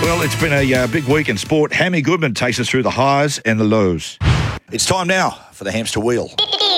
Well, it's been a big week in sport. Hammy Goodman takes us through the highs and the lows. It's time now for the hamster wheel.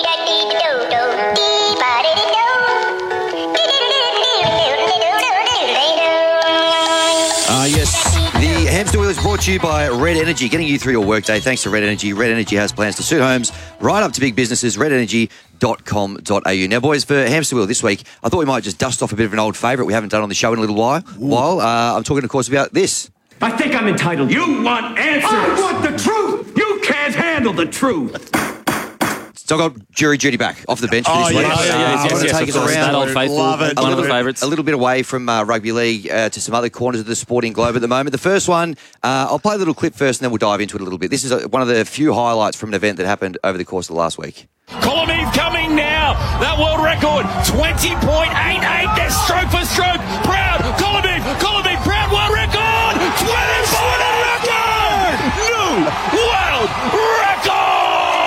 Yes, the hamster wheel is brought to you by Red Energy, getting you through your workday thanks to Red Energy. Red Energy has plans to suit homes right up to big businesses. RedEnergy.com.au. Now, boys, for hamster wheel this week, I thought we might just dust off a bit of an old favourite we haven't done on the show in a little while. I'm talking, of course, about this. I think I'm entitled. You want answers. I want the truth. You can't handle the truth. So I've got jury duty back off the bench for this week. Yes, Take us around. that old faithful, one of the favourites. A little bit away from rugby league to some other corners of the sporting globe at the moment. The first one, I'll play a little clip first and then we'll dive into it a little bit. This is one of the few highlights from an event that happened over the course of the last week. Colomine coming now. That world record, 20.88. They're stroke for stroke. Proud. Colomine, proud world record. 20.88 record. New world record.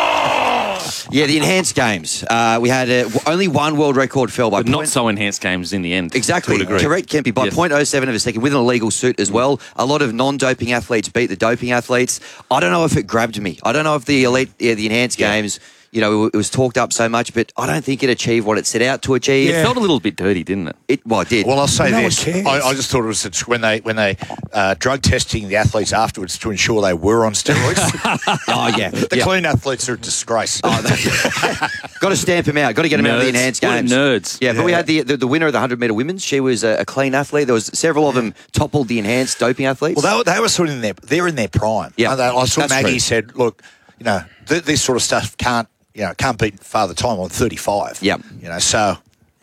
Yeah, the enhanced games. We had only one world record fell by But not so enhanced games in the end. Exactly. Correct, Kempy. By 0.07 of a second with an illegal suit as well. A lot of non-doping athletes beat the doping athletes. I don't know if it grabbed me. I don't know if the the enhanced games, you know, it was talked up so much, but I don't think it achieved what it set out to achieve. It felt a little bit dirty, didn't it? It did. Well, I'll say this. I just thought it was when they drug testing the athletes afterwards to ensure they were on steroids. The clean athletes are a disgrace. Got to stamp them out. Got to get them out of the enhanced games. Nerds. Yeah, but we had the winner of the 100-metre women's. She was a clean athlete. There was several of them toppled the enhanced doping athletes. Well, they were sort of they're in their prime. Yeah, I saw that's Maggie true. said, look, you know, this sort of stuff can't beat Father Time on 35. Yeah. You know, so...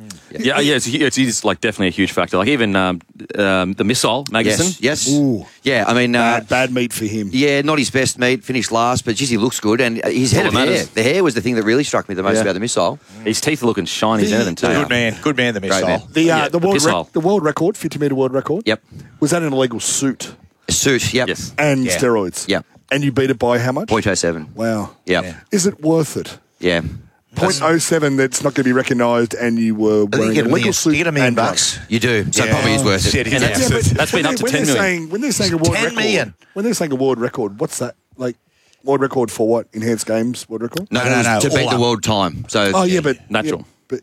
It's like definitely a huge factor. Like even the missile, Magnuson. Yes. Ooh. Yeah, I mean... bad meat for him. Yeah, not his best meat. Finished last, but geez, he looks good. And his head of hair. The hair was the thing that really struck me the most about the missile. His teeth are looking shiny as anything too. Good man, the missile. man. The world record, 50-metre world record. Yep. Was that an illegal suit A suit, yep. Yes. and steroids? Yep. And you beat it by how much? 0.07. Wow. Yep. Yeah. Is it worth it? Yeah. 0.07 that's not going to be recognised, and you were wearing an illegal suit. You get $1 million and bucks. You do. So it probably is worth it. And that's been up to 10 million. When they're saying a world 10 record, million. when they're saying a world record, what's that like? World record for what? Enhanced games world record? No, No, to beat all the up. world time. So Oh yeah, but Natural. but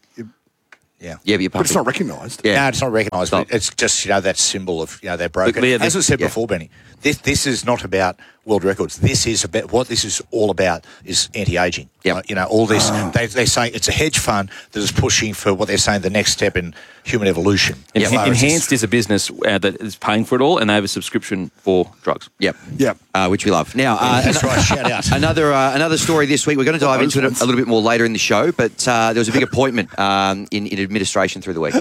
you're but it's not recognised. Yeah. No, it's not recognised. Stop. But it's just that symbol of they're broken. Look, As I said before, Benny, this is not about world records. This is about what this is all about is anti-aging. Yep. All this. They say it's a hedge fund that is pushing for what they're saying the next step in human evolution. Enhanced is a business that is paying for it all, and they have a subscription for drugs. Yep. Yep. Which we love. Now, That's right. Shout out. another story this week. We're going to dive into it a little bit more later in the show, but there was a big appointment in administration through the week.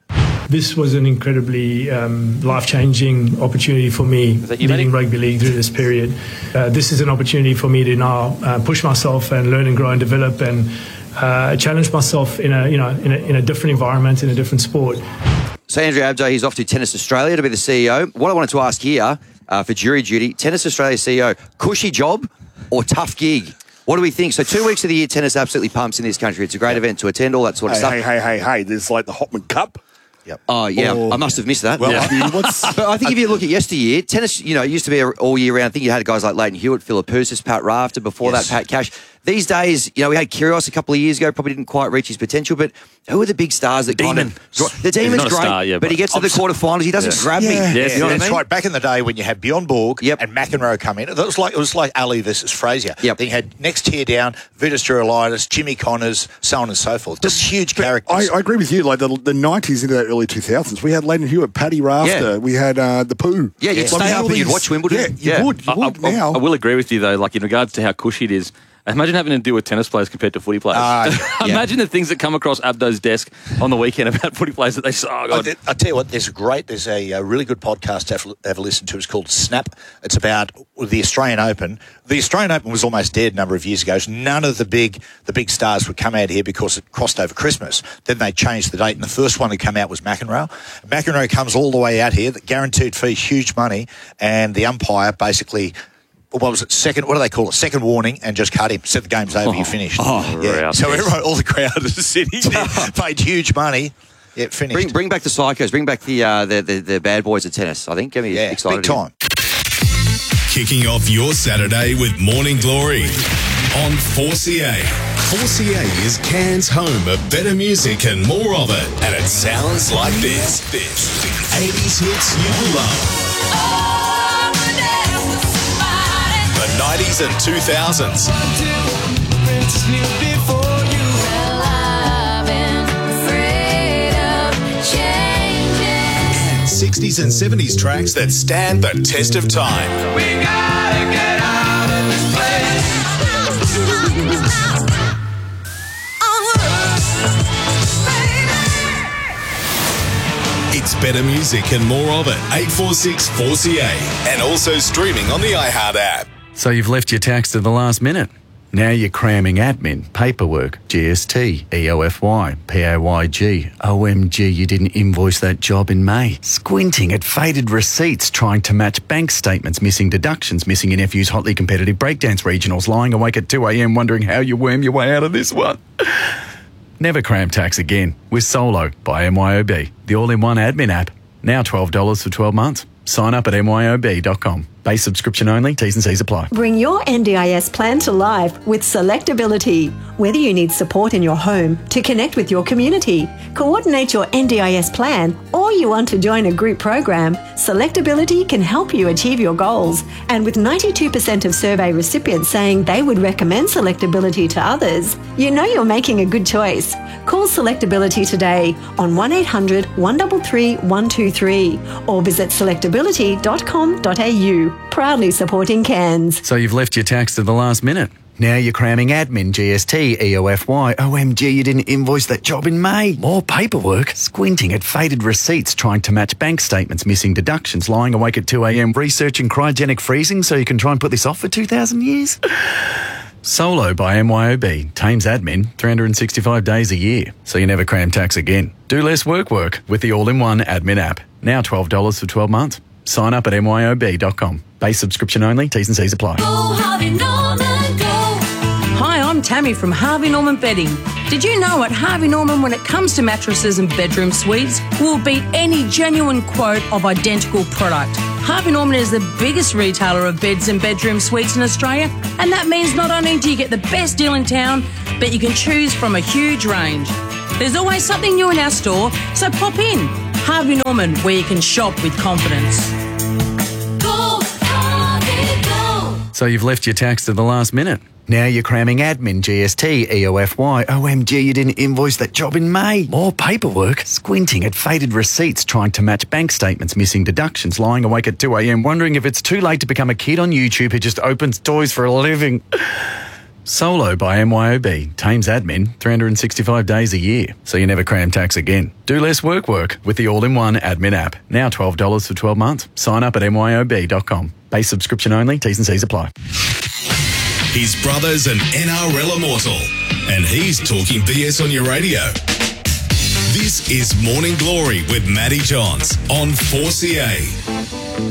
This was an incredibly life-changing opportunity for me, leading rugby league through this period. This is an opportunity for me to now push myself and learn and grow and develop and challenge myself in a different environment, in a different sport. So Andrew Abdo, he's off to Tennis Australia to be the CEO. What I wanted to ask here for jury duty, Tennis Australia CEO, cushy job or tough gig? What do we think? So 2 weeks of the year, tennis absolutely pumps in this country. It's a great event to attend, all that sort of stuff. Hey! There's like the Hopman Cup. Yep. Oh, yeah. I must have missed that. Well, But I think if you look at yesteryear, tennis, used to be all year round. I think you had guys like Leighton Hewitt, Philip Pousis, Pat Rafter, before that, Pat Cash. These days, we had Kyrgios a couple of years ago, probably didn't quite reach his potential, but who are the big stars that Demon. The Demon's He's not a great, star, yeah, but he gets to the quarterfinals, he doesn't grab me. Yes, You know what I that's mean? right. Back in the day when you had Bjorn Borg and McEnroe come in, it was like Ali versus Frazier. Yep. Then you had next tier down, Vitas Gerulaitis, Jimmy Connors, so on and so forth. Just huge characters. I agree with you. Like the 90s into that early 2000s, we had Leighton Hewitt, Paddy Rafter, we had the Pooh. Yeah, you'd stay up and you'd watch Wimbledon. Yeah, you would now. I will agree with you, though, like in regards to how cushy it is. Imagine having to deal with tennis players compared to footy players. Imagine the things that come across Abdo's desk on the weekend about footy players that they say, oh, God. I'll tell you what, there's a really good podcast to have a listen to. It's called Snap. It's about the Australian Open. The Australian Open was almost dead a number of years ago. So none of the big stars would come out here because it crossed over Christmas. Then they changed the date, and the first one to come out was McEnroe. McEnroe comes all the way out here, the guaranteed fee, huge money, and the umpire basically... What was it? What do they call it? Second warning, and just cut him. Said the game's over. You finished. So everyone, all the crowd is sitting there, paid huge money. Yeah, finished. Bring back the psychos. Bring back the bad boys of tennis. I think. Get me excited. Big time. kicking off your Saturday with Morning Glory on 4CA. 4CA is Cairns' home of better music and more of it. And it sounds like this. 80s hits you love. The 90s and 2000s. 60s and 70s tracks that stand the test of time. We gotta get out of this place. It's better music and more of it. 846 4CA. And also streaming on the iHeart app. So you've left your tax to the last minute. Now you're cramming admin, paperwork, GST, EOFY, PAYG. OMG, you didn't invoice that job in May. Squinting at faded receipts, trying to match bank statements, missing deductions, missing your nephew's hotly competitive breakdance regionals, lying awake at 2 a.m. wondering how you worm your way out of this one. Never cram tax again with Solo by MYOB, the all-in-one admin app. Now $12 for 12 months. Sign up at myob.com. Base subscription only. T's and C's apply. Bring your NDIS plan to life with Selectability. Whether you need support in your home to connect with your community, coordinate your NDIS plan, or you want to join a group program, Selectability can help you achieve your goals. And with 92% of survey recipients saying they would recommend Selectability to others, you know you're making a good choice. Call Selectability today on 1800 133 123 or visit selectability.com.au. Proudly supporting Cairns. So you've left your tax to the last minute. Now you're cramming admin, GST, EOFY. OMG, you didn't invoice that job in May. More paperwork. Squinting at faded receipts, trying to match bank statements, missing deductions, lying awake at 2 a.m, researching cryogenic freezing so you can try and put this off for 2,000 years. Solo by MYOB. Tames admin 365 days a year, so you never cram tax again. Do less work with the all-in-one admin app. Now $12 for 12 months. Sign up at myob.com. Base subscription only. T's and C's apply. Go Harvey Norman, go. Hi, I'm Tammy from Harvey Norman Bedding. Did you know at Harvey Norman, when it comes to mattresses and bedroom suites, we'll beat any genuine quote of identical product. Harvey Norman is the biggest retailer of beds and bedroom suites in Australia, and that means not only do you get the best deal in town, but you can choose from a huge range. There's always something new in our store, so pop in. Harvey Norman, where you can shop with confidence. Go, Harvey, go. So you've left your tax to the last minute. Now you're cramming admin, GST, EOFY. OMG, you didn't invoice that job in May. More paperwork. Squinting at faded receipts, trying to match bank statements, missing deductions, lying awake at 2 a.m, wondering if it's too late to become a kid on YouTube who just opens toys for a living. Solo by MYOB. Tames admin 365 days a year, so you never cram tax again. Do less work with the all-in-one admin app. Now $12 for 12 months. Sign up at myob.com. Base subscription only. T's and C's apply. His brother's an NRL immortal, and he's talking BS on your radio. This is Morning Glory with Matty Johns on 4CA.